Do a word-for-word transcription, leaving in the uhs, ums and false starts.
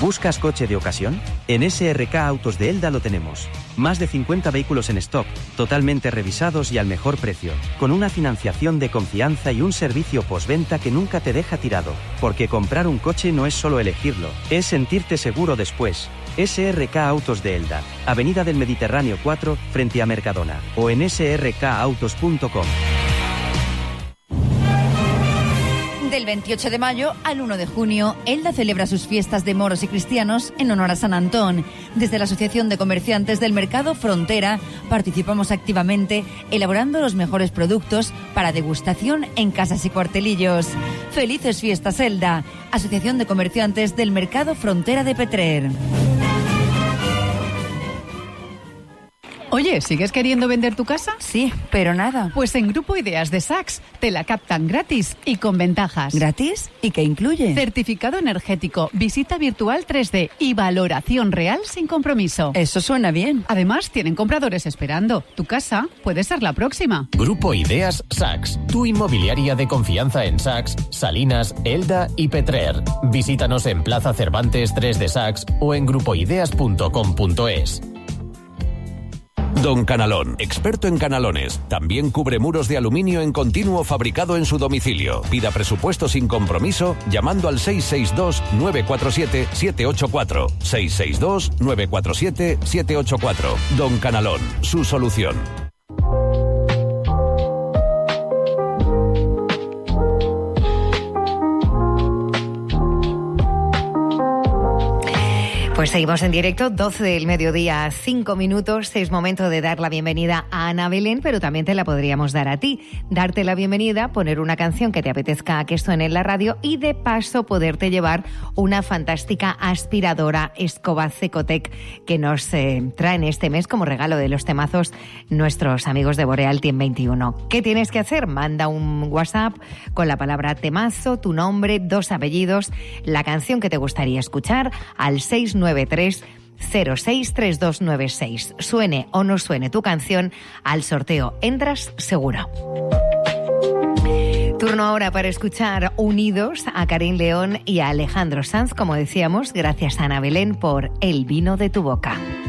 ¿Buscas coche de ocasión? En S R K Autos de Elda lo tenemos. Más de cincuenta vehículos en stock, totalmente revisados y al mejor precio, con una financiación de confianza y un servicio postventa que nunca te deja tirado. Porque comprar un coche no es solo elegirlo, es sentirte seguro después. S R K Autos de Elda, Avenida del Mediterráneo cuatro, frente a Mercadona, o en s r k autos punto com. Del veintiocho de mayo al uno de junio, Elda celebra sus fiestas de moros y cristianos en honor a San Antón. Desde la Asociación de Comerciantes del Mercado Frontera participamos activamente elaborando los mejores productos para degustación en casas y cuartelillos. ¡Felices fiestas, Elda! Asociación de Comerciantes del Mercado Frontera de Petrer. Oye, ¿sigues queriendo vender tu casa? Sí, pero nada. Pues en Grupo Ideas de Sachs te la captan gratis y con ventajas. ¿Gratis? ¿Y qué incluye? Certificado energético, visita virtual tres D y valoración real sin compromiso. Eso suena bien. Además, tienen compradores esperando. Tu casa puede ser la próxima. Grupo Ideas Sachs, tu inmobiliaria de confianza en Sachs, Salinas, Elda y Petrer. Visítanos en Plaza Cervantes tres de Sachs o en grupo ideas punto com punto es. Don Canalón, experto en canalones. También cubre muros de aluminio en continuo fabricado en su domicilio. Pida presupuesto sin compromiso llamando al seis seis dos, nueve cuatro siete, siete ocho cuatro. seis seis dos, nueve cuatro siete, siete ocho cuatro. Don Canalón, su solución. Pues seguimos en directo, doce del mediodía, cinco minutos. Es momento de dar la bienvenida a Ana Belén, pero también te la podríamos dar a ti. Darte la bienvenida, poner una canción que te apetezca que suene en la radio y de paso poderte llevar una fantástica aspiradora Escoba Cecotec que nos eh, traen este mes como regalo de los temazos nuestros amigos de Boreal Team veintiuno. ¿Qué tienes que hacer? Manda un WhatsApp con la palabra temazo, tu nombre, dos apellidos, la canción que te gustaría escuchar al seis nueve tres cero seis tres dos nueve seis. Suene o no suene tu canción, al sorteo entras seguro. Turno ahora para escuchar unidos a Karim León y a Alejandro Sanz, como decíamos, gracias a Ana Belén por El vino de tu boca.